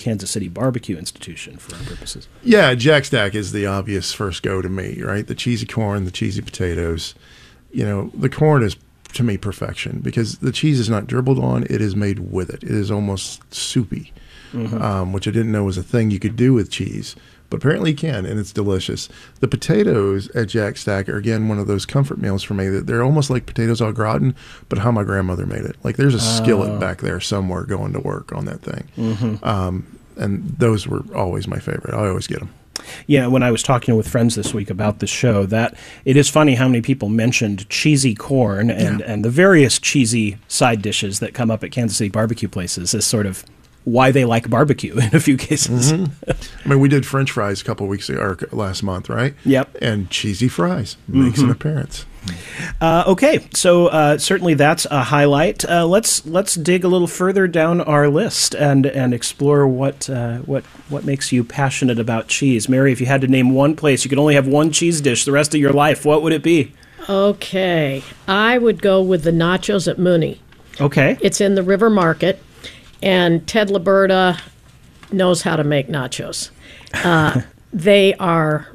Kansas City Barbecue Institution for our purposes. Yeah, Jack Stack is the obvious first go to me, right? The cheesy corn, the cheesy potatoes. You know, the corn is, to me, perfection because the cheese is not dribbled on, it is made with it. It is almost soupy, which I didn't know was a thing you could do with cheese. But apparently you can, and it's delicious. The potatoes at Jack Stack are, again, one of those comfort meals for me. They're almost like potatoes au gratin, but how my grandmother made it. Like there's a skillet back there somewhere going to work on that thing. And those were always my favorite. I always get them. Yeah, when I was talking with friends this week about the show, that it is funny how many people mentioned cheesy corn and the various cheesy side dishes that come up at Kansas City barbecue places as sort of why they like barbecue in a few cases. I mean, we did French fries a couple of weeks ago, or last month, right? Yep. And cheesy fries makes an appearance. Okay, so certainly that's a highlight. Let's dig a little further down our list and explore what makes you passionate about cheese. Mary, if you had to name one place, you could only have one cheese dish the rest of your life, what would it be? Okay, I would go with the nachos at Mooney. Okay. It's in the River Market, and Ted Liberta knows how to make nachos. They are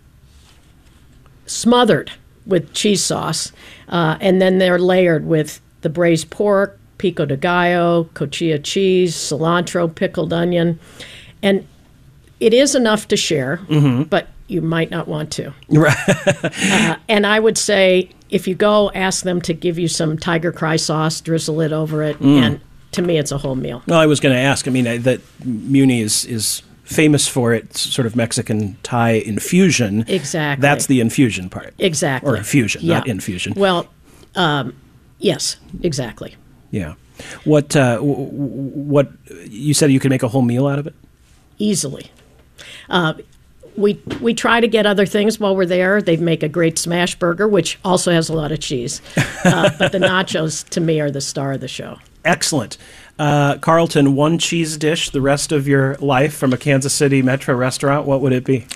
smothered with cheese sauce, and then they're layered with the braised pork, pico de gallo, cotija cheese, cilantro, pickled onion, and it is enough to share, but you might not want to. And I would say, if you go, ask them to give you some Tiger Cry sauce, drizzle it over it, and to me, it's a whole meal. Well, I was going to ask. I mean, that Muni is famous for its sort of Mexican Thai infusion. Exactly. That's the infusion part. Exactly. Or infusion, not infusion. Well, yes, exactly. Yeah. What you said you could make a whole meal out of it? Easily. We try to get other things while we're there. They make a great smash burger, which also has a lot of cheese. But the nachos, to me, are the star of the show. Excellent. Carlton, one cheese dish the rest of your life from a Kansas City Metro restaurant, what would it be?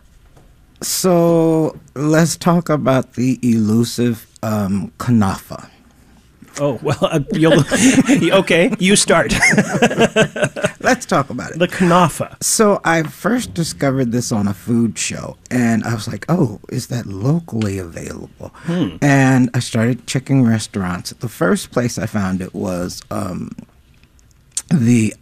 So let's talk about the elusive kanafa. Oh, well, okay, you start. Let's talk about it. The kanafa. So I first discovered this on a food show, and I was like, oh, is that locally available? And I started checking restaurants. The first place I found it was the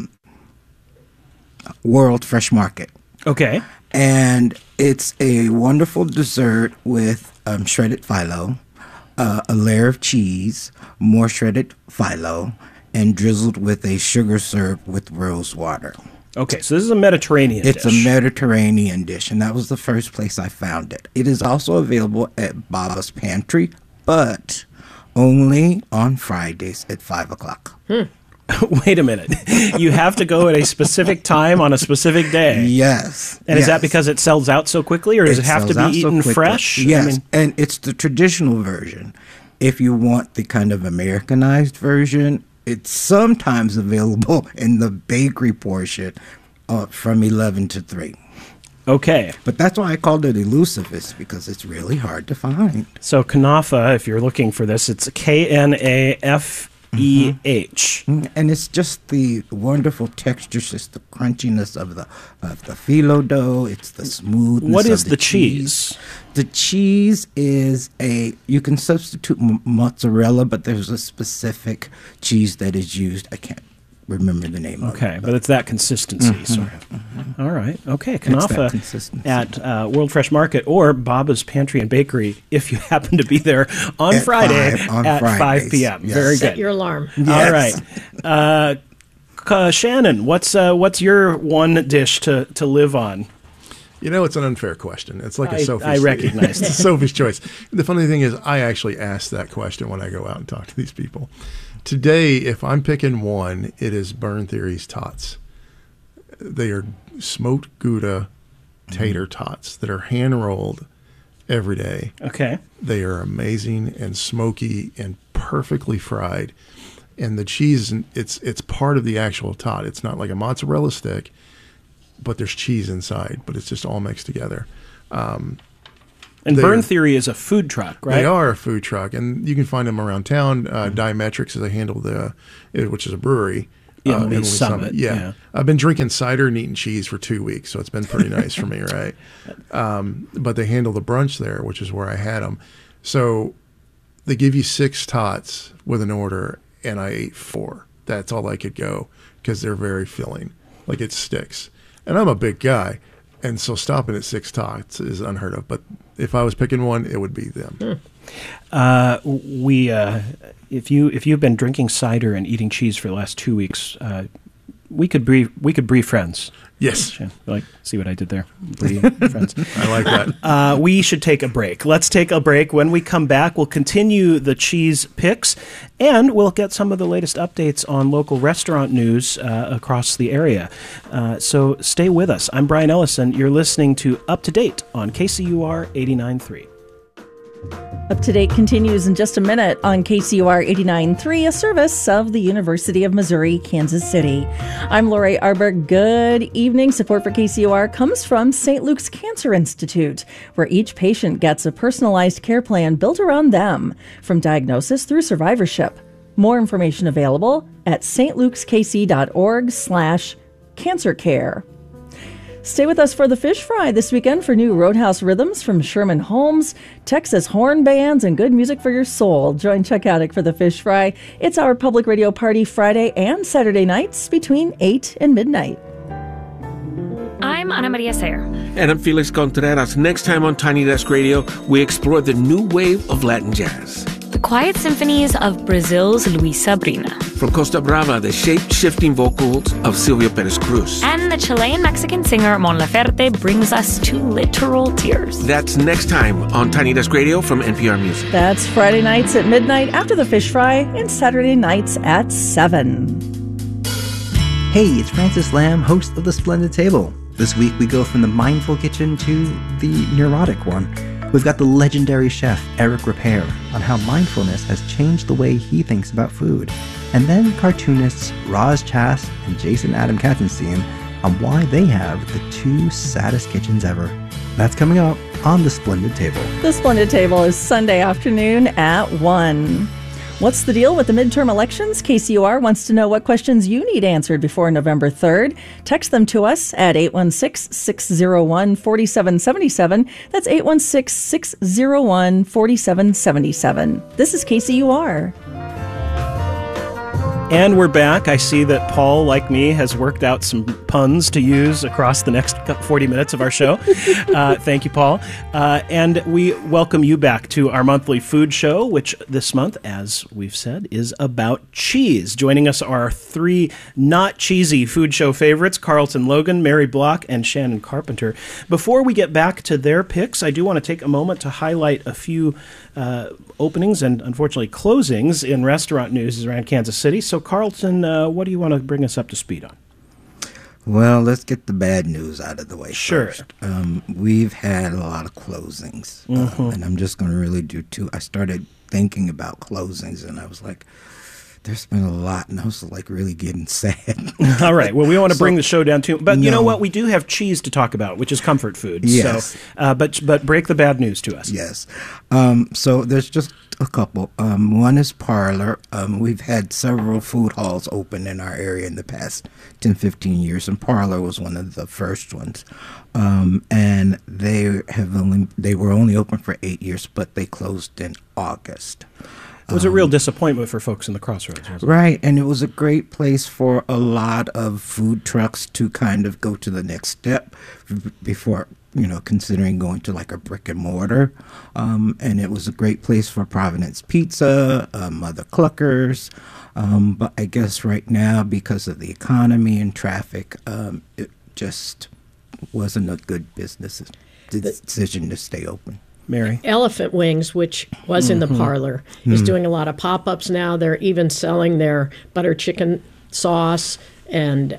World Fresh Market. Okay. And it's a wonderful dessert with shredded phyllo, a layer of cheese, more shredded phyllo, and drizzled with a sugar syrup with rose water. Okay, so this is a Mediterranean dish. It's a Mediterranean dish, and that was the first place I found it. It is also available at Baba's Pantry, but only on Fridays at 5 o'clock. Wait a minute. You have to go at a specific time on a specific day. Yes. And is that because it sells out so quickly, or does it have to be eaten fresh? Yes, and it's the traditional version. If you want the kind of Americanized version, it's sometimes available in the bakery portion from 11 to 3. Okay. But that's why I called it elusive, is because it's really hard to find. So kanafa, if you're looking for this, it's KNAFEH. And it's just the wonderful texture, just the crunchiness of the phyllo dough. It's the smoothness. What is of the cheese? The cheese is you can substitute mozzarella, but there's a specific cheese that is used. I can't remember the name of it. Okay, but it's that consistency, sort of. All right. Okay, kanafa at World Fresh Market or Baba's Pantry and Bakery if you happen to be there on Friday at 5 p.m. Yes. Very Set good. your alarm. Yes. All right. Shannon, what's your one dish to live on? You know, it's an unfair question. It's like a Sophie's. I recognize it's a Sophie's choice. The funny thing is, I actually ask that question when I go out and talk to these people. Today, if I'm picking one, it is Burn Theory's tots. They are smoked Gouda tater tots that are hand rolled every day. Okay. They are amazing and smoky and perfectly fried. And the cheese, it's part of the actual tot. It's not like a mozzarella stick, but there's cheese inside, but it's just all mixed together. And Burn Theory is a food truck, right? They are a food truck, and you can find them around town. Diametrics, as they handle which is a brewery, Emily Summit. Yeah. I've been drinking cider and eating cheese for 2 weeks, so it's been pretty nice for me, right? But they handle the brunch there, which is where I had them. So they give you 6 tots with an order, and I ate 4. That's all I could go because they're very filling. Like, it sticks. And I'm a big guy, and so stopping at 6 tots is unheard of. But if I was picking one, it would be them. If you've been drinking cider and eating cheese for the last 2 weeks, we could be friends. Yes. Like, see what I did there? Be friends. I like that. We should take a break. Let's take a break. When we come back, we'll continue the cheese picks, and we'll get some of the latest updates on local restaurant news across the area. So stay with us. I'm Brian Ellison. You're listening to Up to Date on KCUR 89.3. Up to Date continues in just a minute on KCUR 89.3, a service of the University of Missouri, Kansas City. I'm Lori Arbor. Good evening. Support for KCUR comes from St. Luke's Cancer Institute, where each patient gets a personalized care plan built around them, from diagnosis through survivorship. More information available at stlukeskc.org/cancercare. Stay with us for the Fish Fry this weekend for new Roadhouse rhythms from Sherman Holmes, Texas horn bands, and good music for your soul. Join Chuck Haddock for the Fish Fry. It's our public radio party Friday and Saturday nights between 8 and midnight. I'm Ana Maria Sayer. And I'm Felix Contreras. Next time on Tiny Desk Radio, we explore the new wave of Latin jazz. The quiet symphonies of Brazil's Luisa Brina. From Costa Brava, the shape-shifting vocals of Silvio Perez Cruz. And the Chilean-Mexican singer Mon Laferte brings us to literal tears. That's next time on Tiny Desk Radio from NPR Music. That's Friday nights at midnight after the Fish Fry and Saturday nights at 7. Hey, it's Francis Lamb, host of The Splendid Table. This week we go from the mindful kitchen to the neurotic one. We've got the legendary chef Eric Repair on how mindfulness has changed the way he thinks about food. And then cartoonists Roz Chast and Jason Adam Katzenstein on why they have the 2 saddest kitchens ever. That's coming up on The Splendid Table. The Splendid Table is Sunday afternoon at 1. What's the deal with the midterm elections? KCUR wants to know what questions you need answered before November 3rd. Text them to us at 816-601-4777. That's 816-601-4777. This is KCUR. And we're back. I see that Paul, like me, has worked out some puns to use across the next 40 minutes of our show. Thank you, Paul. And we welcome you back to our monthly food show, which this month, as we've said, is about cheese. Joining us are 3 not cheesy food show favorites, Carlton Logan, Mary Block, and Shannon Carpenter. Before we get back to their picks, I do want to take a moment to highlight a few openings and, unfortunately, closings in restaurant news around Kansas City. So, Carlton, what do you want to bring us up to speed on? Well, let's get the bad news out of the way Sure. first. We've had a lot of closings, and I'm just going to really do 2. I started thinking about closings, and I was like, there's been a lot, and I was like really getting sad. All right. Well, we don't want to bring the show down too much. But you know what? We do have cheese to talk about, which is comfort food. Yes. So, but break the bad news to us. Yes. So there's just a couple. One is Parlor. We've had several food halls open in our area in the past 10, 15 years, and Parlor was one of the first ones. And they were only open for 8 years, but they closed in August. It was a real disappointment for folks in the Crossroads, wasn't it? Right, and it was a great place for a lot of food trucks to kind of go to the next step before, considering going to like a brick and mortar. And it was a great place for Providence Pizza, Mother Cluckers. But I guess right now, because of the economy and traffic, it just wasn't a good business decision to stay open. Mary? Elephant Wings, which was in the Parlor, is doing a lot of pop-ups now. They're even selling their butter chicken sauce and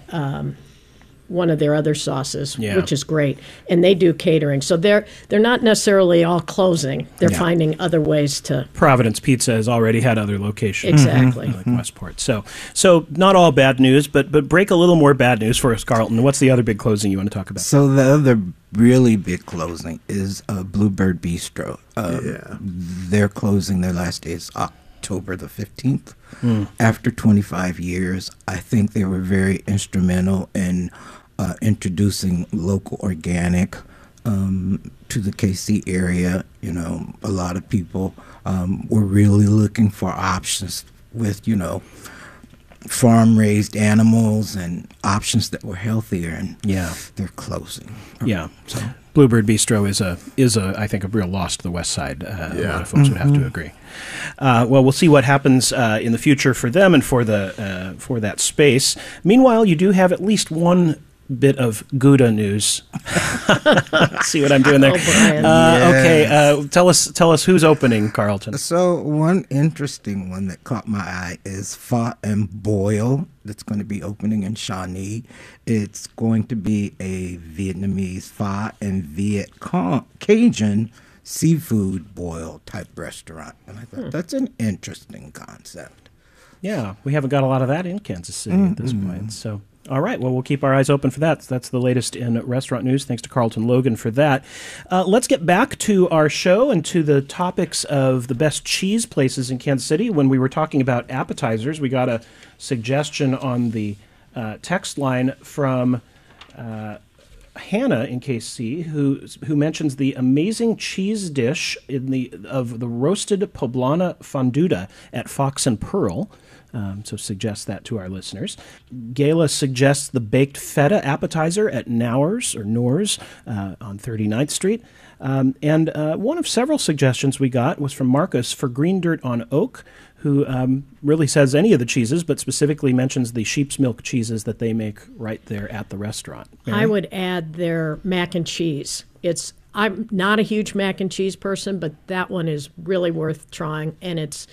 one of their other sauces, which is great. And they do catering. So they're not necessarily all closing. They're finding other ways to... Providence Pizza has already had other locations. Exactly. Like Westport. So not all bad news, but break a little more bad news for us, Carlton. What's the other big closing you want to talk about? So the other really big closing is Bluebird Bistro. They're closing. Their last day is October the 15th. After 25 years, I think they were very instrumental in introducing local organic to the KC area. You know, a lot of people were really looking for options with, you know, farm-raised animals and options that were healthier, and they're closing. Yeah. So Bluebird Bistro is a I think a real loss to the West Side. A lot of folks would have to agree. Well, we'll see what happens in the future for them and for that space. Meanwhile, you do have at least one bit of Gouda news. See what I'm doing there? Okay, tell us who's opening, Carlton. So one interesting one that caught my eye is Pho and Boil. That's going to be opening in Shawnee. It's going to be a Vietnamese pho and Cajun seafood boil type restaurant, and I thought that's an interesting concept. Yeah, we haven't got a lot of that in Kansas City at this point, so. All right. Well, we'll keep our eyes open for that. That's the latest in restaurant news. Thanks to Carlton Logan for that. Let's get back to our show and to the topics of the best cheese places in Kansas City. When we were talking about appetizers, we got a suggestion on the text line from Hannah in KC, who mentions the amazing cheese dish of the roasted poblana fonduta at Fox and Pearl. So suggest that to our listeners. Gayla suggests the baked feta appetizer at Nours on 39th Street. And one of several suggestions we got was from Marcus for Green Dirt on Oak, who really says any of the cheeses, but specifically mentions the sheep's milk cheeses that they make right there at the restaurant. Mary? I would add their mac and cheese. I'm not a huge mac and cheese person, but that one is really worth trying, and it's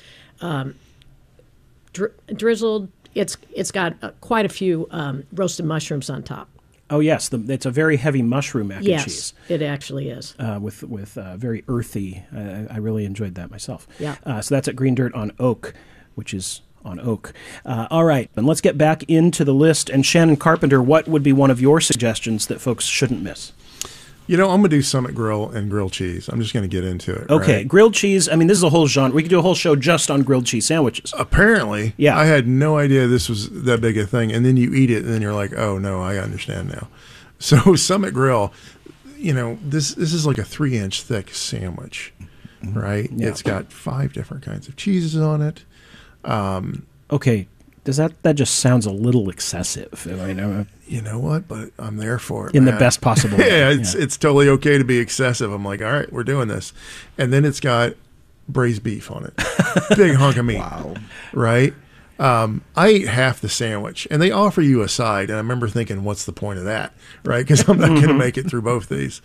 drizzled. It's got quite a few roasted mushrooms on top. Oh yes, it's a very heavy mushroom mac and cheese. Yes, it actually is. With very earthy. I really enjoyed that myself. Yeah. So that's at Green Dirt on Oak, which is on Oak. All right, and let's get back into the list. And Shannon Carpenter, what would be one of your suggestions that folks shouldn't miss? You know, I'm going to do Summit Grill and grilled cheese. I'm just going to get into it. Okay, right? Grilled cheese. I mean, this is a whole genre. We could do a whole show just on grilled cheese sandwiches. Apparently. Yeah. I had no idea this was that big a thing. And then you eat it, and then you're like, oh, no, I understand now. So Summit Grill, you know, this is like a 3-inch thick sandwich, right? Yeah. It's got 5 different kinds of cheeses on it. Okay. Does that just sounds a little excessive? I mean, you know what? But I'm there for it. In man. the best possible way. Yeah, it's totally okay to be excessive. I'm like, all right, we're doing this. And then it's got braised beef on it. Big hunk of meat. Wow. Right? I ate half the sandwich, and they offer you a side. And I remember thinking, what's the point of that? Right? Because I'm not going to make it through both these.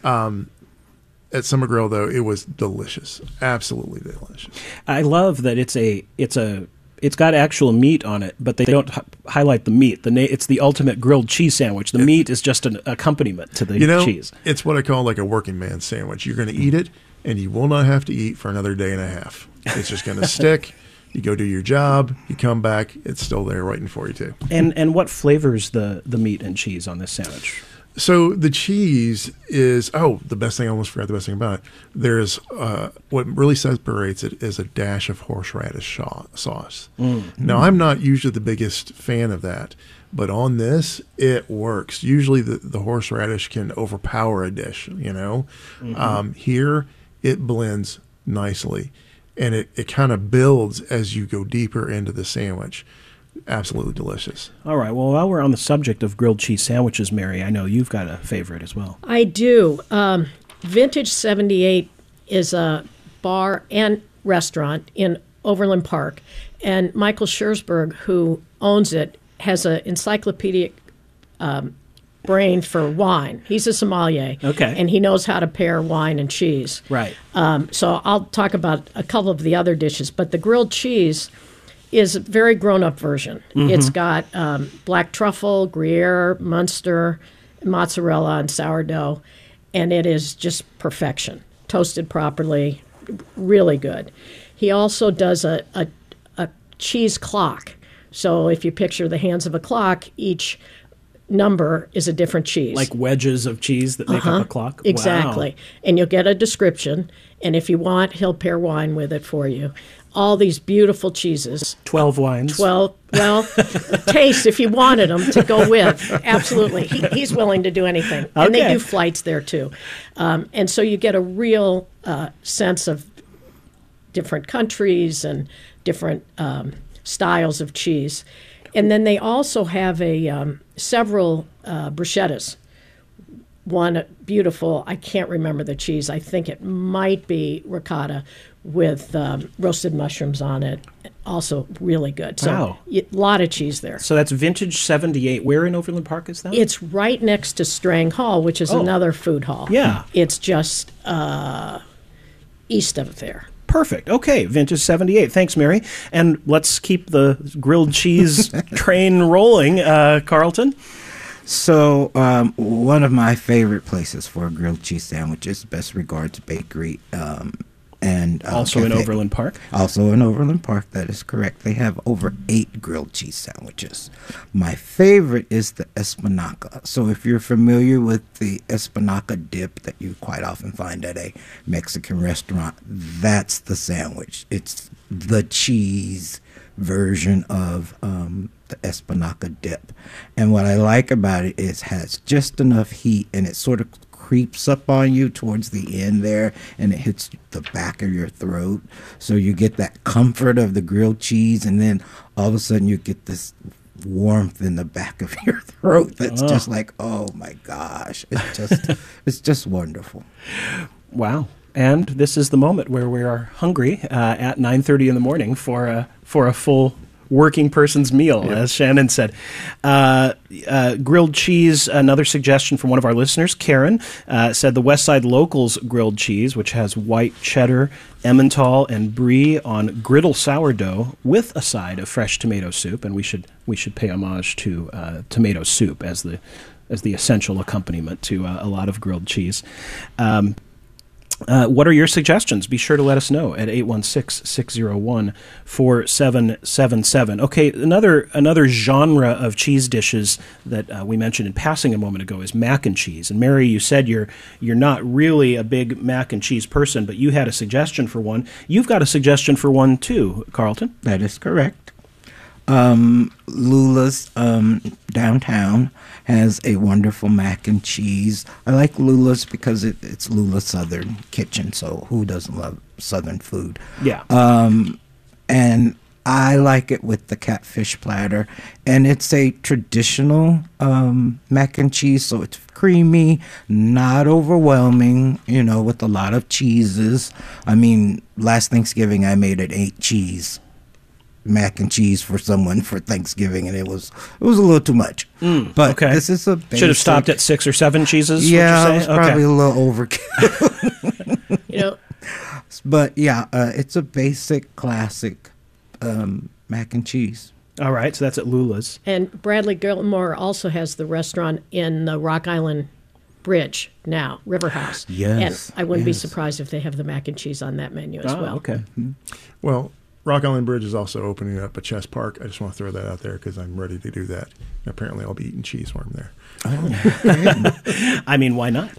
At Summer Grill, though, it was delicious. Absolutely delicious. I love that it's got actual meat on it, but they don't highlight the meat. It's the ultimate grilled cheese sandwich. The meat is just an accompaniment to the cheese. It's what I call like a working man sandwich. You're going to eat it, and you will not have to eat for another day and a half. It's just going to stick. You go do your job. You come back. It's still there waiting for you, too. And what flavors the meat and cheese on this sandwich? So the cheese is, the best thing, I almost forgot the best thing about it. There's, what really separates it is a dash of horseradish sauce. Now, I'm not usually the biggest fan of that, but on this, it works. Usually the horseradish can overpower a dish, you know. Here, it blends nicely, and it kind of builds as you go deeper into the sandwich. Absolutely delicious. All right. Well, while we're on the subject of grilled cheese sandwiches, Mary, I know you've got a favorite as well. I do. Vintage 78 is a bar and restaurant in Overland Park, and Michael Scherzberg, who owns it, has an encyclopedic brain for wine. He's a sommelier. Okay. And he knows how to pair wine and cheese. Right. So I'll talk about a couple of the other dishes, but the grilled cheese is a very grown-up version. It's got black truffle, Gruyere, Munster, mozzarella, and sourdough, and it is just perfection. Toasted properly, really good. He also does a cheese clock. So if you picture the hands of a clock, each number is a different cheese. Like wedges of cheese that make up a clock? Exactly. Wow. And you'll get a description, and if you want, he'll pair wine with it for you. All these beautiful cheeses. 12 wines. Taste if you wanted them to go with. Absolutely. He's willing to do anything. And they do flights there, too. And so you get a real sense of different countries and different styles of cheese. And then they also have several bruschettas. One beautiful, I can't remember the cheese. I think it might be ricotta with roasted mushrooms on it. Also really good. So wow. A lot of cheese there. So that's Vintage 78. Where in Overland Park is that? It's right next to Strang Hall, which is another food hall. Yeah. It's just east of there. Perfect. Okay, Vintage 78. Thanks, Mary. And let's keep the grilled cheese train rolling. Carlton? So, one of my favorite places for a grilled cheese sandwich is Best Regards Bakery. And also in Overland Park? Also in Overland Park, that is correct. They have over 8 grilled cheese sandwiches. My favorite is the Espinaca. So if you're familiar with the Espinaca dip that you quite often find at a Mexican restaurant, that's the sandwich. It's the cheese version of the Espinaca dip. And what I like about it is it has just enough heat, and it sort of creeps up on you towards the end there, and it hits the back of your throat. So you get that comfort of the grilled cheese, and then all of a sudden you get this warmth in the back of your throat that's just like, oh my gosh, it's just wonderful. Wow. And this is the moment where we are hungry at 9:30 in the morning for a full working person's meal, as Shannon said. Grilled cheese, another suggestion from one of our listeners, Karen, said the West Side Locals grilled cheese, which has white cheddar, Emmental, and brie on griddle sourdough with a side of fresh tomato soup, and we should pay homage to tomato soup as the essential accompaniment to a lot of grilled cheese. What are your suggestions? Be sure to let us know at 816-601-4777. Okay, another genre of cheese dishes that we mentioned in passing a moment ago is mac and cheese. And Mary, you said you're not really a big mac and cheese person, but you had a suggestion for one. You've got a suggestion for one too, Carlton. That is correct. Lula's downtown has a wonderful mac and cheese. I like Lula's because it's Lula Southern Kitchen, so who doesn't love Southern food? Yeah. And I like it with the catfish platter, and it's a traditional mac and cheese, so it's creamy, not overwhelming, with a lot of cheeses. I mean, last Thanksgiving I made an 8-cheese mac and cheese for someone for Thanksgiving, and it was a little too much. But okay. This is a basic, should have stopped at 6 or 7 cheeses. Yeah, would you say? It was probably a little overkill. But yeah, it's a basic classic mac and cheese. All right, so that's at Lula's. And Bradley Gilmore also has the restaurant in the Rock Island Bridge now, River House. Yes, and I wouldn't be surprised if they have the mac and cheese on that menu as well. Okay. Mm-hmm. Well, Rock Island Bridge is also opening up at Chess Park. I just want to throw that out there because I'm ready to do that. And apparently, I'll be eating cheeseworm there. Oh, I mean, why not?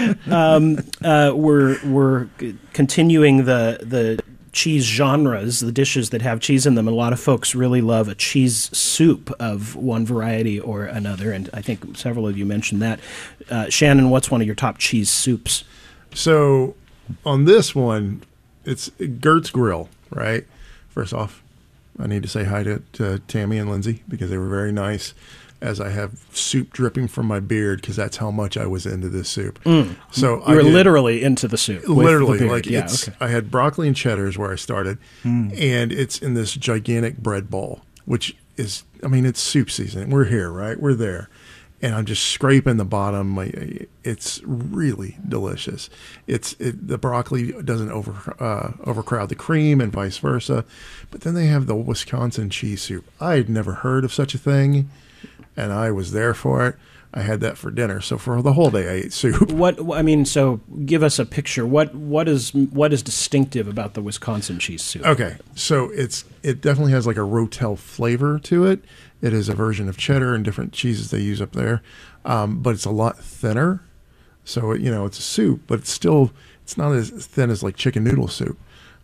We're continuing the cheese genres, the dishes that have cheese in them. And a lot of folks really love a cheese soup of one variety or another. And I think several of you mentioned that. Shannon, what's one of your top cheese soups? So on this one, it's Gert's Grill, right? First off, I need to say hi to Tammy and Lindsay because they were very nice as I have soup dripping from my beard because that's how much I was into this soup. So you were literally into the soup. Literally. With the beard. I had broccoli and cheddar is where I started, and it's in this gigantic bread bowl, which is, it's soup season. We're here, right? We're there. And I'm just scraping the bottom. It's really delicious. The broccoli doesn't overcrowd the cream and vice versa. But then they have the Wisconsin cheese soup. I had never heard of such a thing, and I was there for it. I had that for dinner. So for the whole day, I ate soup. So give us a picture. What is distinctive about the Wisconsin cheese soup? Okay, so it definitely has like a Rotel flavor to it. It is a version of cheddar and different cheeses they use up there, but it's a lot thinner. So it's a soup, but it's not as thin as like chicken noodle soup.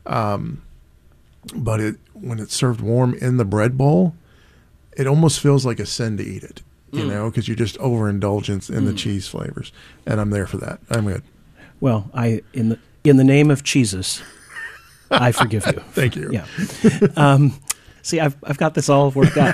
But when it's served warm in the bread bowl, it almost feels like a sin to eat it. Because you're just overindulgence in the cheese flavors, and I'm there for that. I'm good. Well, in the name of cheeses, I forgive you. Thank you. Yeah. See, I've got this all worked out.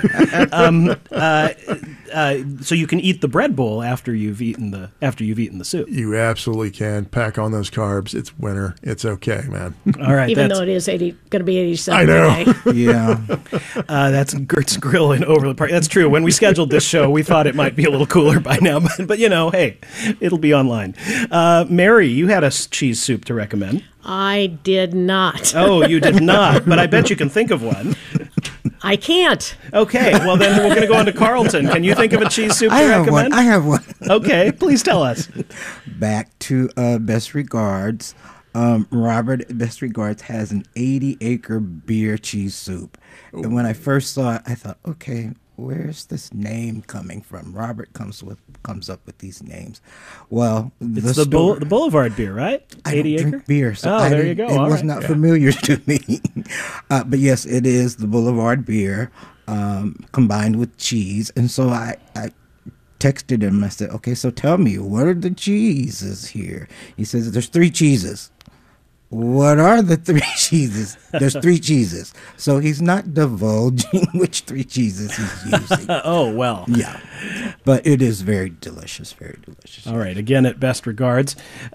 So you can eat the bread bowl after you've eaten the soup. You absolutely can. Pack on those carbs. It's winter. It's okay, man. All right. Even though it is going to be 87 I know. today. Yeah. That's Gert's Grill in Overland Park. That's true. When we scheduled this show, we thought it might be a little cooler by now, but hey, it'll be online. Mary, you had a cheese soup to recommend. I did not. Oh, you did not, but I bet you can think of one. I can't. Okay, well then we're going to go on to Carlton. Can you think of a cheese soup to recommend? I have one. Okay, please tell us. Back to Best Regards. Robert at Best Regards has an 80-acre beer cheese soup. Ooh. And when I first saw it, I thought, okay, where's this name coming from? Robert comes up with these names. Well, it's the Boulevard beer, right? I don't drink beer, so there you go. It was not familiar to me. But yes, it is the Boulevard beer combined with cheese. And so I texted him. I said, okay, so tell me, what are the cheeses here? He says, there's 3 cheeses. What are the 3 cheeses? There's 3 cheeses. So he's not divulging which 3 cheeses he's using. Oh, well. Yeah. But it is very delicious, very delicious. All right. Again, at Best Regards.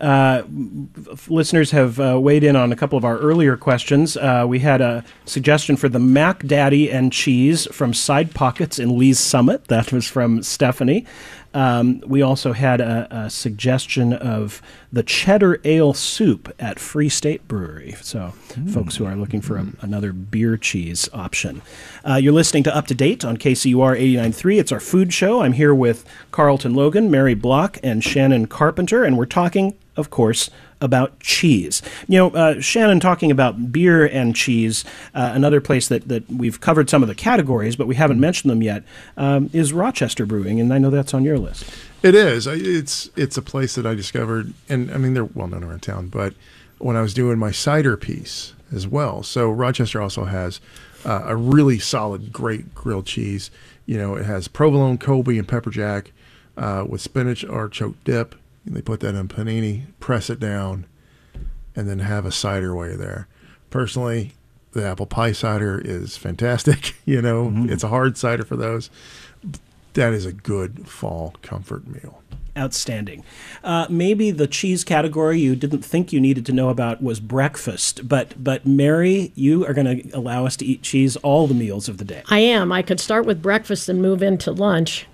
Listeners have weighed in on a couple of our earlier questions. We had a suggestion for the Mac Daddy and cheese from Side Pockets in Lee's Summit. That was from Stephanie. We also had a suggestion of the cheddar ale soup at Free State Brewery. So folks who are looking for another beer cheese option. You're listening to Up to Date on KCUR 89.3. It's our food show. I'm here with Carlton Logan, Mary Block, and Shannon Carpenter, and we're talking, of course, about cheese. Shannon, talking about beer and cheese, another place that we've covered some of the categories, but we haven't mentioned them yet, is Rochester Brewing, and I know that's on your list. It is. It's a place that I discovered, and I mean, they're well known around town, but when I was doing my cider piece as well. So Rochester also has a really solid, great grilled cheese. It has provolone, Colby, and pepper jack with spinach artichoke dip. And they put that in panini, press it down, and then have a cider while you're there. Personally, the apple pie cider is fantastic. It's a hard cider for those. That is a good fall comfort meal. Outstanding. Maybe the cheese category you didn't think you needed to know about was breakfast, but Mary, you are going to allow us to eat cheese all the meals of the day. I am. I could start with breakfast and move into lunch,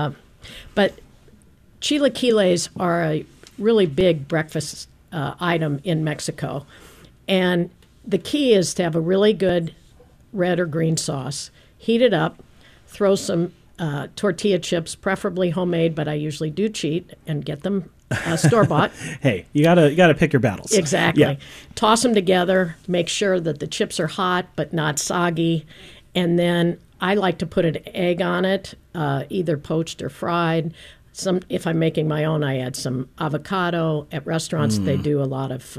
but chilaquiles are a really big breakfast item in Mexico. And the key is to have a really good red or green sauce. Heat it up, throw some tortilla chips, preferably homemade, but I usually do cheat and get them store-bought. Hey, you gotta pick your battles. Exactly. Yeah. Toss them together, make sure that the chips are hot but not soggy, and then I like to put an egg on it, either poached or fried. If I'm making my own, I add some avocado. At restaurants, they do a lot of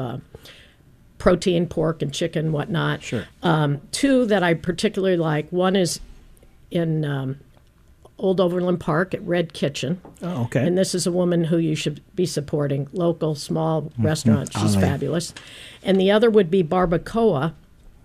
protein, pork and chicken, whatnot. Sure. 2 that I particularly like. One is in Old Overland Park at Red Kitchen. Oh, okay. And this is a woman who you should be supporting, local, small restaurant. She's fabulous. And the other would be Barbacoa.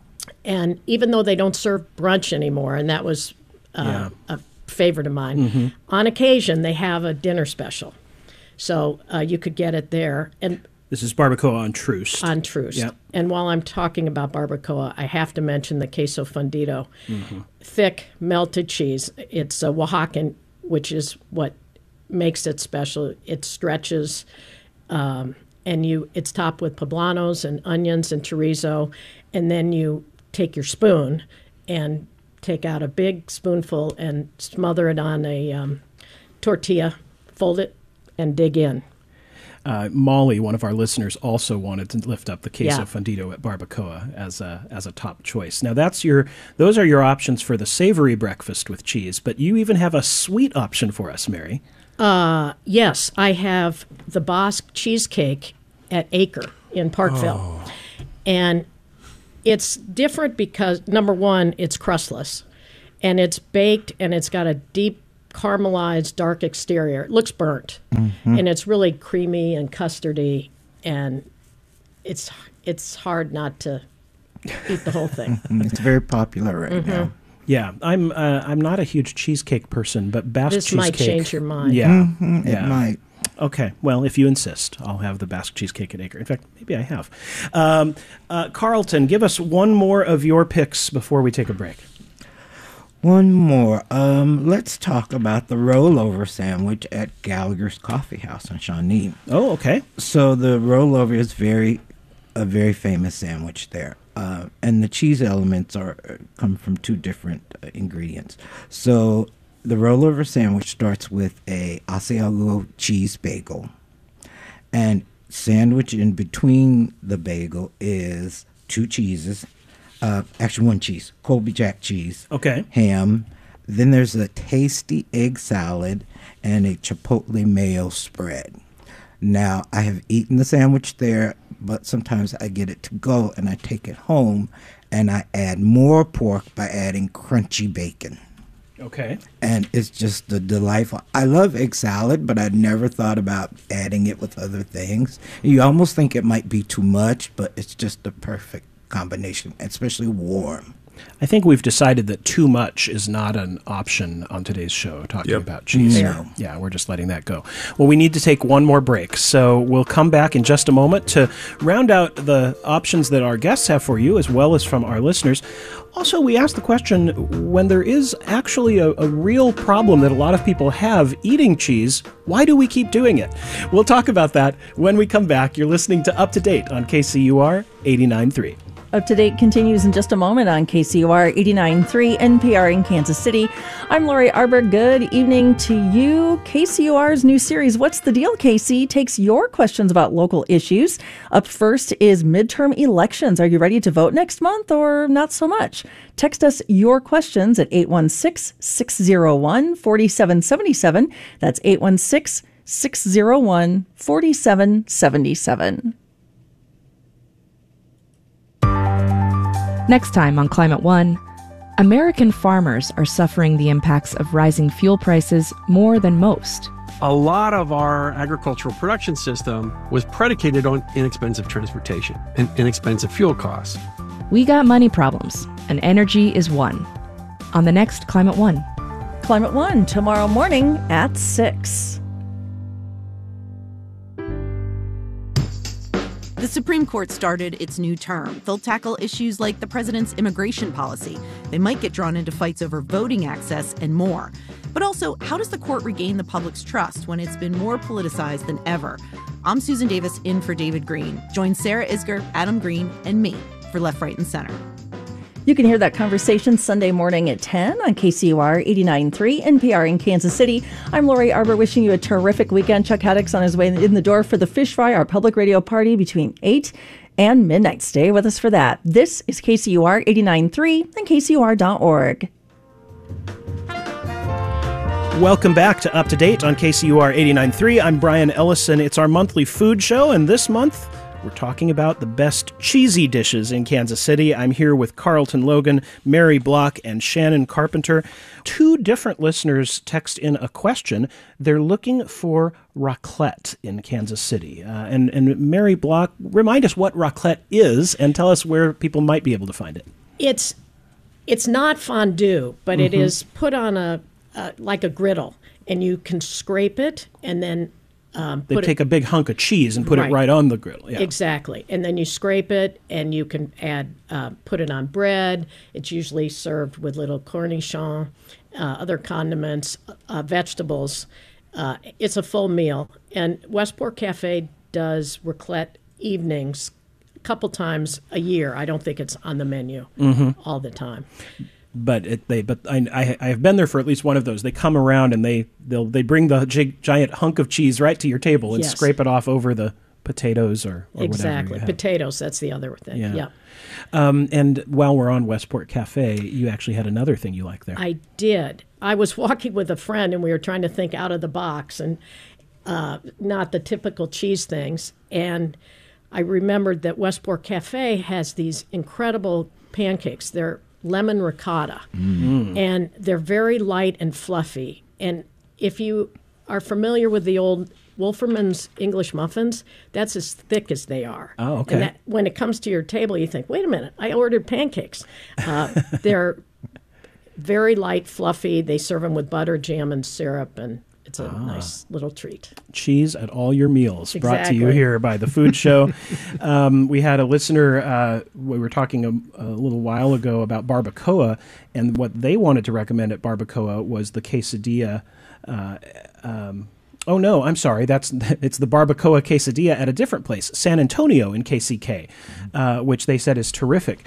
And even though they don't serve brunch anymore, and that was a favorite of mine, on occasion they have a dinner special. So you could get it there. And this is Barbacoa on Troost. On Troost. Yep. And while I'm talking about Barbacoa, I have to mention the queso fundido. Thick, melted cheese. It's a Oaxacan, which is what makes it special. It stretches, and it's topped with poblanos and onions and chorizo, and then you take your spoon and take out a big spoonful and smother it on a tortilla fold it and dig in. Molly, one of our listeners, also wanted to lift up the queso Yeah. fundido at Barbacoa as a top choice. Now, those are your options for the savory breakfast with cheese, but you even have a sweet option for us, Mary. Yes, I have the Bosque cheesecake at Acre in Parkville. And it's different because, number one, it's crustless. And it's baked, and it's got a deep caramelized dark exterior. It looks burnt. And it's really creamy and custardy. And it's hard not to eat the whole thing. It's very popular right now. Yeah, I'm not a huge cheesecake person, but Basque This cheesecake might change your mind. Yeah, It might. Okay, well, if you insist, I'll have the Basque cheesecake at Acre. In fact, maybe I have. Carlton, give us one more of your picks before we take a break. One more. Let's talk about the rollover sandwich at Gallagher's Coffee House in Shawnee. Oh, okay. So the rollover is a very famous sandwich there. And the cheese elements come from two different ingredients. So the rollover sandwich starts with a Asiago cheese bagel. And sandwiched in between the bagel is two cheeses. Actually, one cheese, Colby Jack cheese. Okay. Ham. Then there's a tasty egg salad and a chipotle mayo spread. Now, I have eaten the sandwich there, but sometimes I get it to go and I take it home and I add more pork by adding crunchy bacon. Okay. And it's just a delightful. I love egg salad, but I'd never thought about adding it with other things. You almost think it might be too much, but it's just the perfect combination, especially warm. I think we've decided that too much is not an option on today's show, talking about cheese. No. Yeah, we're just letting that go. Well, we need to take one more break, so we'll come back in just a moment to round out the options that our guests have for you, as well as from our listeners. Also, we asked the question, when there is actually a real problem that a lot of people have eating cheese, why do we keep doing it? We'll talk about that when we come back. You're listening to Up to Date on KCUR 89.3. Up to Date continues in just a moment on KCUR 89.3 NPR in Kansas City. I'm Lori Arbor. Good evening to you. KCUR's new series, What's the Deal, Casey, takes your questions about local issues. Up first is midterm elections. Are you ready to vote next month or not so much? Text us your questions at 816-601-4777. That's 816-601-4777. Next time on Climate One, American farmers are suffering the impacts of rising fuel prices more than most. A lot of our agricultural production system was predicated on inexpensive transportation and inexpensive fuel costs. We got money problems, and energy is one. On the next Climate One. Climate One, tomorrow morning at 6. The Supreme Court started its new term. They'll tackle issues like the president's immigration policy. They might get drawn into fights over voting access and more. But also, how does the court regain the public's trust when it's been more politicized than ever? I'm Susan Davis in for David Green. Join Sarah Isger, Adam Green, and me for Left, Right, and Center. You can hear that conversation Sunday morning at 10 on KCUR 89.3 NPR in Kansas City. I'm Lori Arbor, wishing you a terrific weekend. Chuck Haddock's on his way in the door for the Fish Fry, our public radio party between 8 and midnight. Stay with us for that. This is KCUR 89.3 and KCUR.org. Welcome back to Up to Date on KCUR 89.3. I'm Brian Ellison. It's our monthly food show, and this month we're talking about the best cheesy dishes in Kansas City. I'm here with Carlton Logan, Mary Block, and Shannon Carpenter. Two different listeners text in a question. They're looking for raclette in Kansas City. And Mary Block, remind us what raclette is and tell us where people might be able to find it. It's not fondue, but it is put on like a griddle, and you can scrape it and then they take a big hunk of cheese and put it right on the griddle. Yeah. Exactly. And then you scrape it, and you can put it on bread. It's usually served with little cornichon, other condiments, vegetables. It's a full meal. And Westport Cafe does raclette evenings a couple times a year. I don't think it's on the menu all the time. But I have been there for at least one of those. They come around and they bring the giant hunk of cheese right to your table and scrape it off over the potatoes or exactly whatever. Potatoes. That's the other thing. Yeah. And while we're on Westport Cafe, you actually had another thing you liked there. I did. I was walking with a friend and we were trying to think out of the box and not the typical cheese things. And I remembered that Westport Cafe has these incredible pancakes. They're lemon ricotta, and they're very light and fluffy. And if you are familiar with the old Wolferman's English muffins, that's as thick as they are. Oh, okay. And that, when it comes to your table, you think, wait a minute, I ordered pancakes. They're very light, fluffy. They serve them with butter, jam, and syrup, and it's a nice little treat. Cheese at all your meals, brought to you Exactly. here by The Food Show. We had a listener, we were talking a little while ago about barbacoa, and what they wanted to recommend at barbacoa was the quesadilla. Oh no, I'm sorry. It's the barbacoa quesadilla at a different place, San Antonio in KCK, which they said is terrific.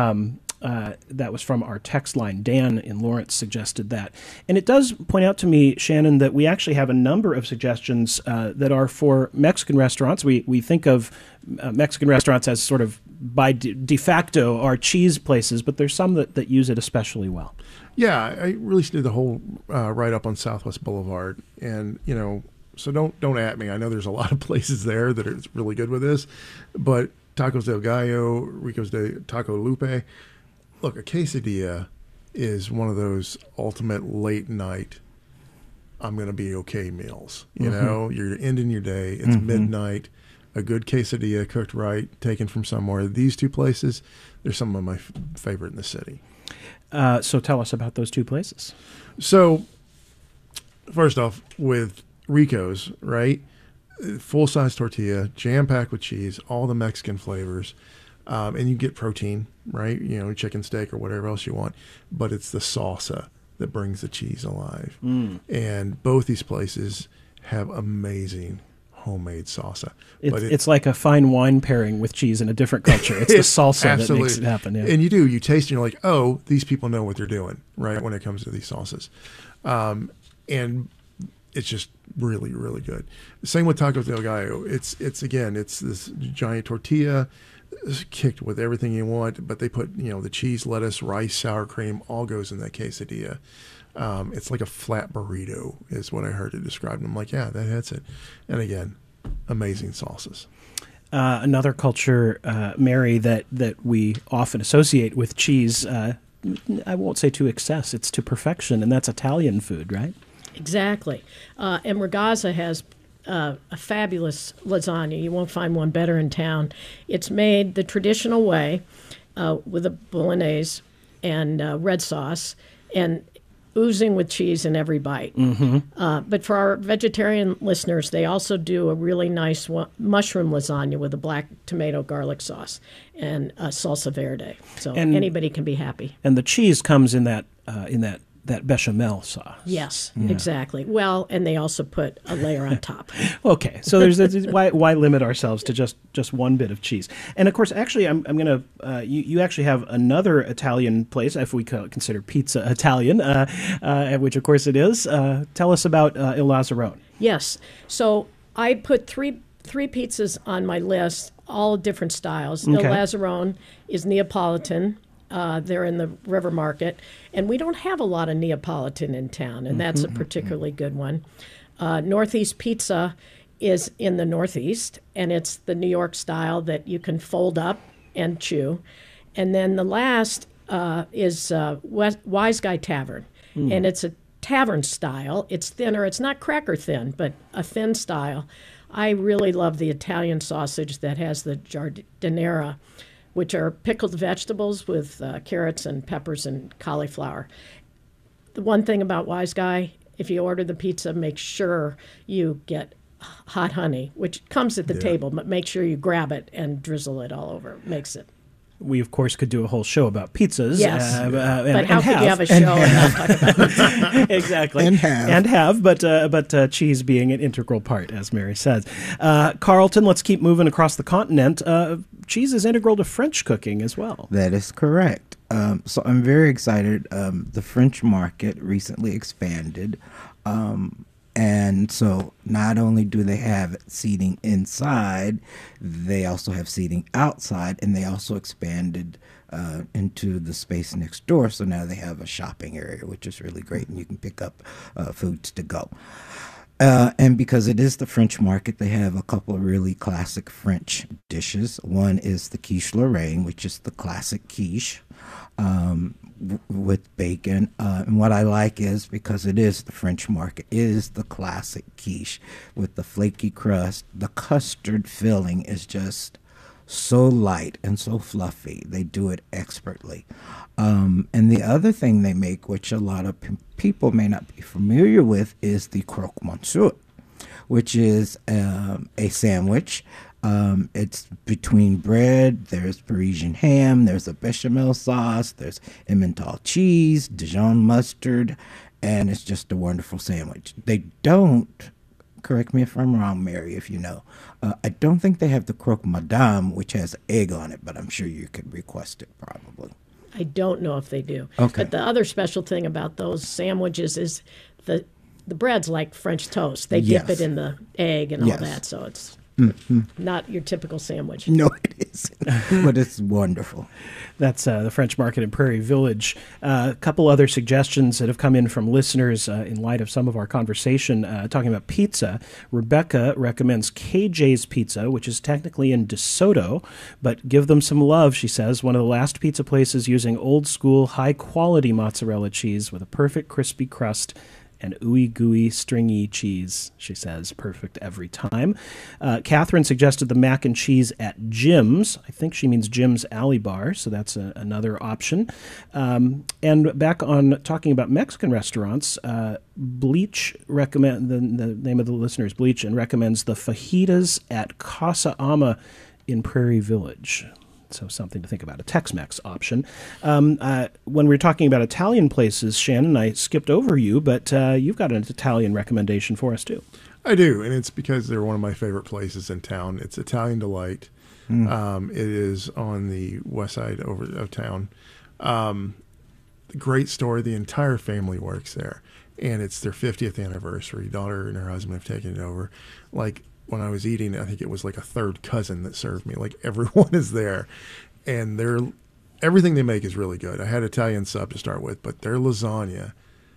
That was from our text line. Dan in Lawrence suggested that. And it does point out to me, Shannon, that we actually have a number of suggestions that are for Mexican restaurants. We think of Mexican restaurants as sort of by de facto our cheese places, but there's some that use it especially well. Yeah, I really did the whole write-up on Southwest Boulevard. And, so don't at me. I know there's a lot of places there that are really good with this. But Tacos del Gallo, Rico's de Taco Lupe. Look, a quesadilla is one of those ultimate late night, I'm going to be okay meals. You're ending your day. It's midnight. A good quesadilla cooked right, taken from somewhere. These two places, they're some of my favorite in the city. So tell us about those two places. So, first off, with Rico's, right? Full-size tortilla, jam-packed with cheese, all the Mexican flavors. And you get protein, right? Chicken steak or whatever else you want. But it's the salsa that brings the cheese alive. And both these places have amazing homemade salsa. It's like a fine wine pairing with cheese in a different culture. It's the salsa that makes it happen. Yeah. And you taste and you're like, oh, these people know what they're doing, right, when it comes to these sauces. And it's just really, really good. Same with Tacos del Gallo. It's this giant tortilla kicked with everything you want, but they put the cheese, lettuce, rice, sour cream, all goes in that quesadilla. It's like a flat burrito is what I heard it described. And I'm like, yeah, that's it. And again, amazing sauces. Another culture, Mary, that we often associate with cheese, I won't say to excess, it's to perfection, and that's Italian food, right? Exactly. And Ragazza has a fabulous lasagna. You won't find one better in town. It's made the traditional way with a bolognese and red sauce and oozing with cheese in every bite. But for our vegetarian listeners, they also do a really nice mushroom lasagna with a black tomato garlic sauce and salsa verde. So anybody can be happy. And the cheese comes in that bechamel sauce. Yes, exactly. Well, and they also put a layer on top. Okay, so there's why limit ourselves to just one bit of cheese? And of course, actually, I'm going to you actually have another Italian place, if we consider pizza Italian, which of course it is. Tell us about Il Lazzarone. Yes, so I put three pizzas on my list, all different styles. Okay. Il Lazzarone is Neapolitan. They're in the River Market, and we don't have a lot of Neapolitan in town, and that's a particularly good one. Northeast Pizza is in the Northeast, and it's the New York style that you can fold up and chew. And then the last is Wise Guy Tavern, and it's a tavern style. It's thinner. It's not cracker thin, but a thin style. I really love the Italian sausage that has the giardiniera, which are pickled vegetables with carrots and peppers and cauliflower. The one thing about Wise Guy, if you order the pizza, make sure you get hot honey, which comes at the table, but make sure you grab it and drizzle it all over. Makes it we, of course, could do a whole show about pizzas. Yes, but how could you have a show and not talk about pizza? Exactly. And have. But cheese being an integral part, as Mary says. Carlton, let's keep moving across the continent. Cheese is integral to French cooking as well. That is correct. So I'm very excited. The French market recently expanded. And so not only do they have seating inside, they also have seating outside, and they also expanded into the space next door. So now they have a shopping area, which is really great, and you can pick up foods to go. And because it is the French market, they have a couple of really classic French dishes. One is the quiche Lorraine, which is the classic quiche with bacon. And what I like is, because it is the French market, it is the classic quiche with the flaky crust. The custard filling is just so light and so fluffy. They do it expertly. And the other thing they make, which a lot of people may not be familiar with, is the croque monsieur, which is a sandwich. It's between bread, there's Parisian ham, there's a bechamel sauce, there's Emmental cheese, Dijon mustard, and it's just a wonderful sandwich. They don't, correct me if I'm wrong, Mary, if you know, I don't think they have the croque madame, which has egg on it, but I'm sure you could request it probably. I don't know if they do. Okay. But the other special thing about those sandwiches is the bread's like French toast. They dip it in the egg and all that, so it's not your typical sandwich. No, it isn't, but it's wonderful. That's the French market in Prairie Village. A couple other suggestions that have come in from listeners in light of some of our conversation talking about pizza. Rebecca recommends KJ's Pizza, which is technically in DeSoto, but give them some love, she says. One of the last pizza places using old school, high quality mozzarella cheese with a perfect crispy crust and ooey gooey stringy cheese, she says. Perfect every time. Catherine suggested the mac and cheese at Jim's. I think she means Jim's Alley Bar, so that's another option. And back on talking about Mexican restaurants, Bleach the name of the listener is Bleach, and recommends the fajitas at Casa Ama in Prairie Village. So something to think about, a Tex-Mex option. When we were talking about Italian places, Shannon, I skipped over you, but you've got an Italian recommendation for us, too. I do, and it's because they're one of my favorite places in town. It's Italian Delight. It is on the west side of town. Great store. The entire family works there, and it's their 50th anniversary. Daughter and her husband have taken it over. Like, when I was eating, I think it was like a third cousin that served me. Like, everyone is there, and everything they make is really good. I had Italian sub to start with, but their lasagna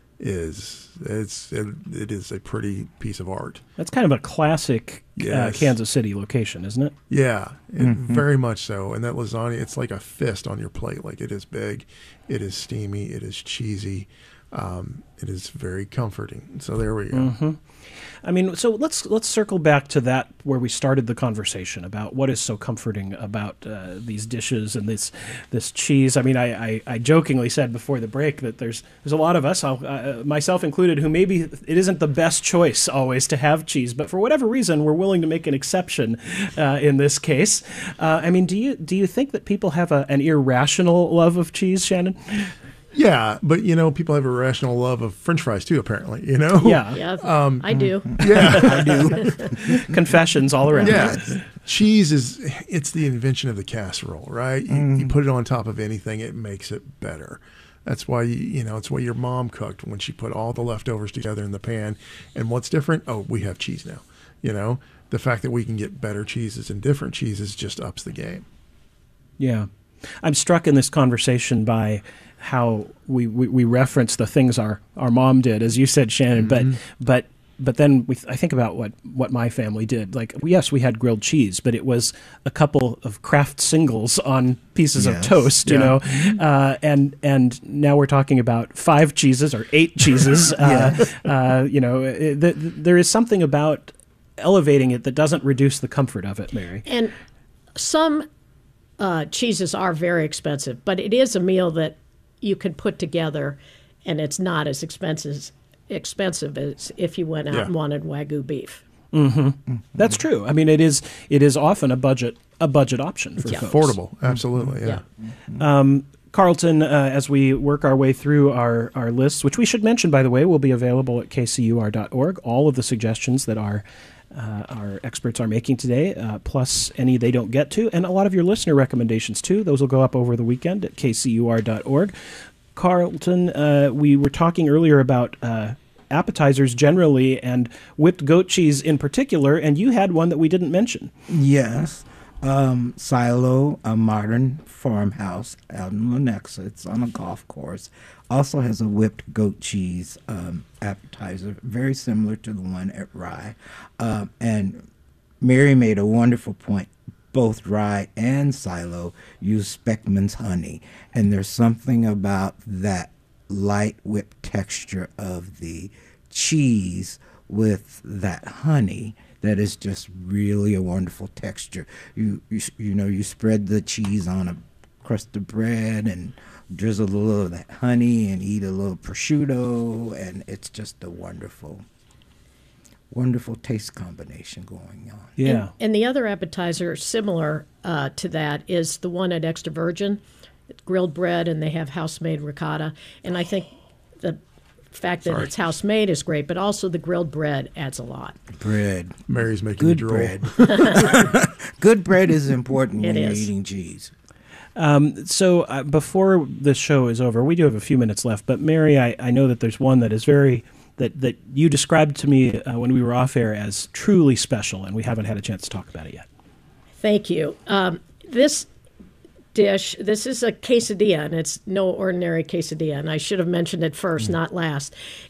it is a pretty piece of art. That's kind of a classic Kansas City location, isn't it? Yeah, very much so. And that lasagna, it's like a fist on your plate. Like, it is big, it is steamy, it is cheesy. It is very comforting. So there we go. Mm-hmm. I mean, so let's circle back to that where we started the conversation about what is so comforting about these dishes and this cheese. I mean, I jokingly said before the break that there's a lot of us, myself included, who maybe it isn't the best choice always to have cheese, but for whatever reason we're willing to make an exception in this case. I mean, do you think that people have an irrational love of cheese, Shannon? Yeah, but, people have a rational love of French fries, too, apparently, Yeah, I do. Yeah, I do. Confessions all around. Yeah, cheese it's the invention of the casserole, right? You put it on top of anything, it makes it better. That's why, it's what your mom cooked when she put all the leftovers together in the pan. And what's different? Oh, we have cheese now. The fact that we can get better cheeses and different cheeses just ups the game. Yeah. I'm struck in this conversation by how we reference the things our mom did, as you said, Shannon, but then I think about what my family did. Like, yes, we had grilled cheese, but it was a couple of Kraft singles on pieces of toast, and now we're talking about 5 cheeses or 8 cheeses. There is something about elevating it that doesn't reduce the comfort of it, Mary. And some cheeses are very expensive, but it is a meal that you could put together, and it's not as expensive as if you went out and wanted Wagyu beef. Mm-hmm. That's true. I mean, it is often a budget a budget option for It's folks. affordable, absolutely. Yeah. Carlton, as we work our way through our lists, which we should mention, by the way, will be available at kcur.org. All of the suggestions that our experts are making today, plus any they don't get to, and a lot of your listener recommendations, too. Those will go up over the weekend at kcur.org. Carlton, we were talking earlier about appetizers generally and whipped goat cheese in particular, and you had one that we didn't mention. Yes. Silo, a modern farmhouse out in Lenexa. It's on a golf course. Also has a whipped goat cheese appetizer, very similar to the one at Rye. And Mary made a wonderful point. Both Rye and Silo use Speckman's honey. And there's something about that light whipped texture of the cheese with that honey that is just really a wonderful texture. You spread the cheese on a crust of bread and drizzle a little of that honey and eat a little prosciutto, and it's just a wonderful taste combination going on. Yeah. And the other appetizer similar to that is the one at Extra Virgin. It's grilled bread, and they have house-made ricotta. And I think the fact that it's house-made is great, but also the grilled bread adds a lot. Bread. Mary's making good me drool. bread. Good bread is important when you're is. eating cheese. So before this show is over, we do have a few minutes left, but Mary, I know that there's one that is that you described to me when we were off air as truly special, and we haven't had a chance to talk about it yet. Thank you. This dish, this is a quesadilla, and it's no ordinary quesadilla, and I should have mentioned it first, not last.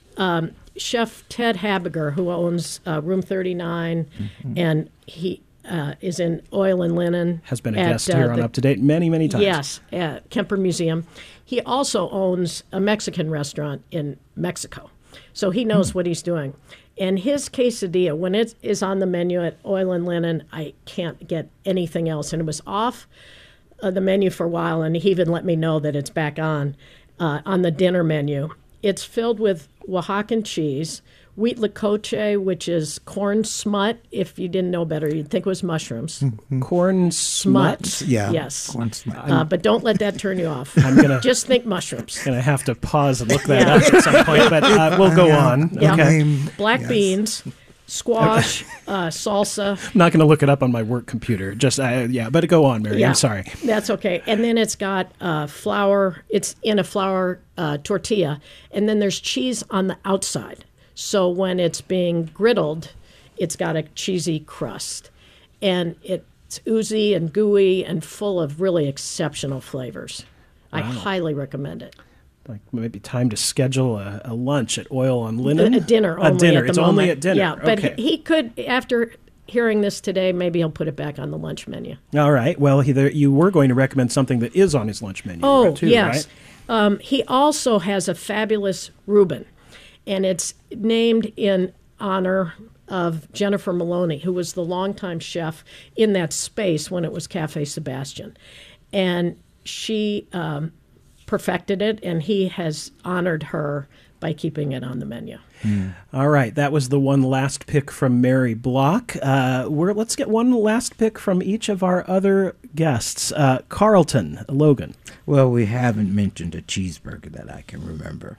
Chef Ted Habiger, who owns Room 39, and he is in Oil and Linen. Has been a guest here on Up to Date many, many times. Yes, at Kemper Museum. He also owns a Mexican restaurant in Mexico, so he knows what he's doing. And his quesadilla, when it is on the menu at Oil and Linen, I can't get anything else. And it was off the menu for a while, and he even let me know that it's back on the dinner menu. It's filled with Oaxacan cheese, wheat lacoche, which is corn smut. If you didn't know better, you'd think it was mushrooms. Corn smut? Yeah. Yes. Corn smut. But don't let that turn you off. Just think mushrooms. Going to have to pause and look that up at some point, but we'll go on. Yep. Okay. Black beans, squash, salsa. I'm not going to look it up on my work computer. But go on, Mary. Yeah, I'm sorry. That's okay. And then it's got flour. It's in a flour tortilla. And then there's cheese on the outside. So when it's being griddled, it's got a cheesy crust. And it's oozy and gooey and full of really exceptional flavors. Wow. I highly recommend it. Like maybe time to schedule a lunch at Oil and Linen? A dinner. A dinner. It's only at dinner. Yeah, but okay. he could, after hearing this today, maybe he'll put it back on the lunch menu. All right. Well, you were going to recommend something that is on his lunch menu, too, yes. Right? He also has a fabulous Reuben, and it's named in honor of Jennifer Maloney, who was the longtime chef in that space when it was Cafe Sebastian. And she perfected it, and he has honored her by keeping it on the menu. All right. That was the one last pick from Mary Block. Let's get one last pick from each of our other guests. Carlton, Logan. Well, we haven't mentioned a cheeseburger that I can remember.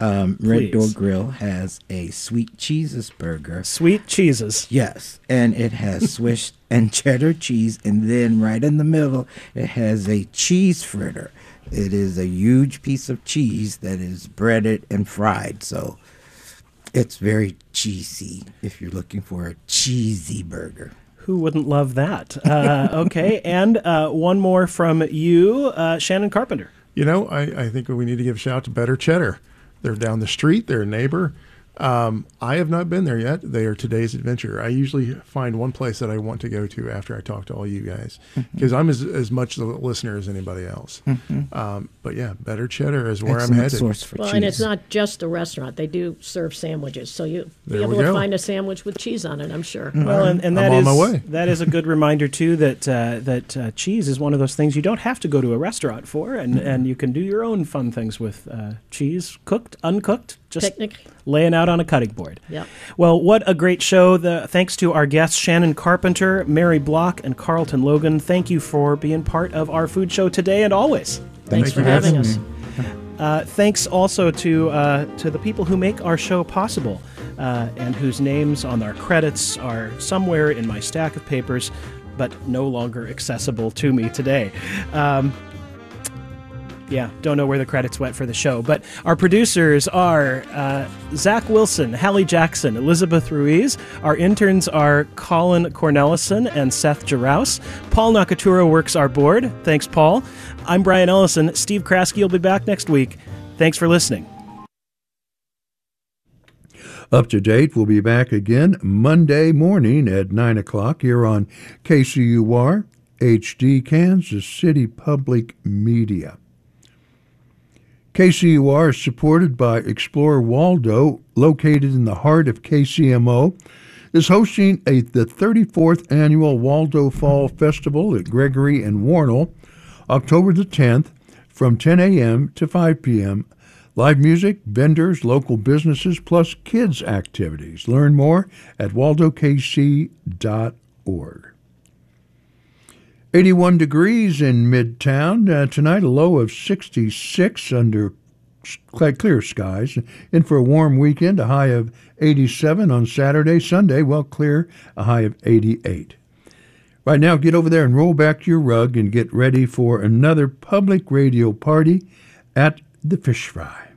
Red Door Grill has a sweet cheeses burger. Sweet cheeses. Yes, and it has Swiss and cheddar cheese, and then right in the middle, it has a cheese fritter. It is a huge piece of cheese that is breaded and fried, so it's very cheesy if you're looking for a cheesy burger. Who wouldn't love that? Okay, and one more from you, Shannon Carpenter. I think we need to give a shout out to Better Cheddar. They're down the street. They're a neighbor. I have not been there yet. They are today's adventure. I usually find one place that I want to go to after I talk to all you guys because I'm as much the listener as anybody else. But yeah, Better Cheddar is where I'm headed. Source for cheese. And it's not just a restaurant. They do serve sandwiches, so you'll be There able we to go. find a sandwich with cheese on it, I'm sure. Well, and that I'm on my way. That is a good reminder too that cheese is one of those things you don't have to go to a restaurant for, and you can do your own fun things with cheese, cooked, uncooked, just Picnic. laying out on a cutting board. Yep. Well, what a great show. Thanks to our guests, Shannon Carpenter, Mary Block, and Carlton Logan. Thank you for being part of our food show today and always. Thanks for having us. Thanks also to the people who make our show possible and whose names on our credits are somewhere in my stack of papers, but no longer accessible to me today. Don't know where the credits went for the show. But our producers are Zach Wilson, Hallie Jackson, Elizabeth Ruiz. Our interns are Colin Cornelison and Seth Girouse. Paul Nakaturo works our board. Thanks, Paul. I'm Brian Ellison. Steve Kraske will be back next week. Thanks for listening. Up to Date will be back again Monday morning at 9 o'clock here on KCUR, HD Kansas City Public Media. KCUR is supported by Explore Waldo, located in the heart of KCMO, is hosting the 34th Annual Waldo Fall Festival at Gregory and Warnell, October the 10th, from 10 a.m. to 5 p.m. Live music, vendors, local businesses, plus kids' activities. Learn more at waldokc.org. 81 degrees in Midtown. Tonight, a low of 66 under clear skies. In for a warm weekend, a high of 87 on Saturday. Sunday, clear, a high of 88. Right now, get over there and roll back your rug and get ready for another public radio party at the Fish Fry.